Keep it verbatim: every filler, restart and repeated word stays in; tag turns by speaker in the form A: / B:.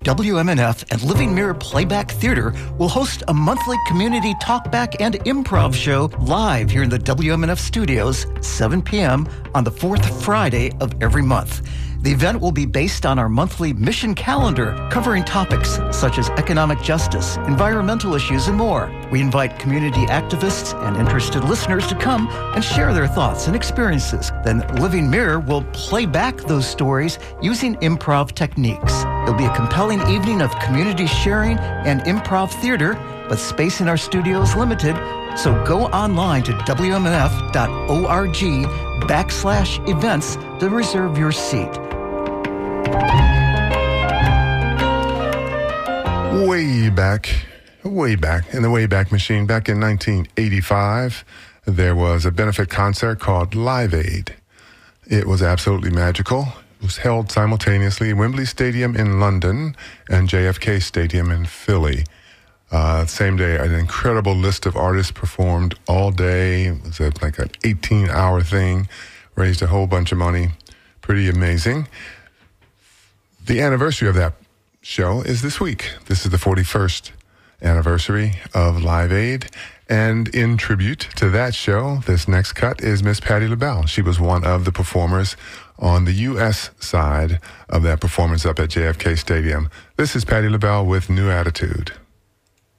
A: W M N F and Living Mirror Playback Theater will host a monthly community talkback and improv show live here in the W M N F studios, seven p.m. on the fourth Friday of every month. The event will be based on our monthly mission calendar, covering topics such as economic justice, environmental issues, and more. We invite community activists and interested listeners to come and share their thoughts and experiences. Then Living Mirror will play back those stories using improv techniques. It'll be a compelling evening of community sharing and improv theater, but space in our studio is limited, so go online to W M N F dot org backslash events to reserve your seat.
B: Way back, way back, in the Wayback Machine, back in nineteen eighty-five, there was a benefit concert called Live Aid. It was absolutely magical. It was held simultaneously at Wembley Stadium in London and J F K Stadium in Philly. Uh, same day, an incredible list of artists performed all day. It was a, like an eighteen-hour thing, raised a whole bunch of money. Pretty amazing. The anniversary of that show is this week. This is the forty-first anniversary of Live Aid. And in tribute to that show, this next cut is Miss Patti LaBelle. She was one of the performers on the U S side of that performance up at J F K Stadium. This is Patti LaBelle with New Attitude.